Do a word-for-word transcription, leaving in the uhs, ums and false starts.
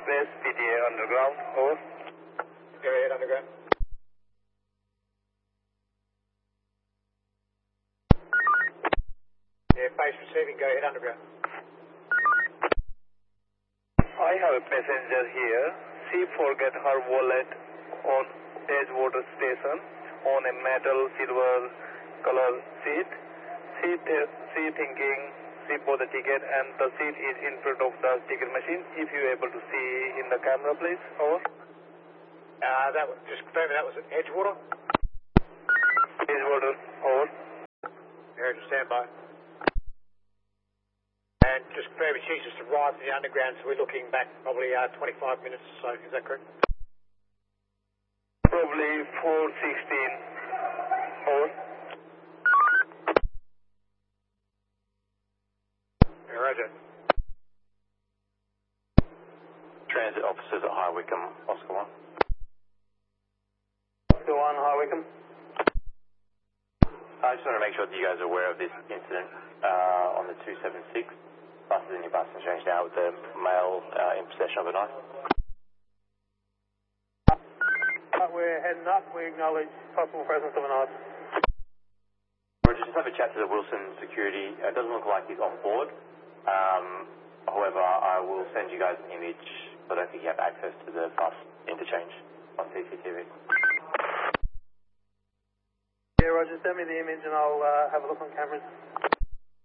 Express, P T A Underground, over. Go ahead, Underground. Yeah, base receiving, go ahead, Underground. I have a passenger here. She forget her wallet on Edgewater station on a metal silver color seat. She, th she thinking she bought the ticket and the seat is in front of the ticket machine. If you able to see in the camera, please. Over. Uh, that was, just confirming that was at Edgewater. Edgewater, over. Here, just stand by. And just confirming she's just arrived in the Underground, so we're looking back probably uh, twenty-five minutes or so. Is that correct? Probably four sixteen. Over. Yeah, roger. Transit officers at High Wycombe, Oscar one. Oscar one, High Wycombe. I just want to make sure that you guys are aware of this incident uh, on the two seven six. Buses in your bus and change now with the male uh, in possession of a knife. We're heading up. We acknowledge possible presence of a knife. We'll just have a chat to the Wilson security. It doesn't look like he's on board. Um, however, I will send you guys an image, but I don't think you have access to the bus interchange on C C T V. Yeah, Roger. Send me the image and I'll uh, have a look on cameras.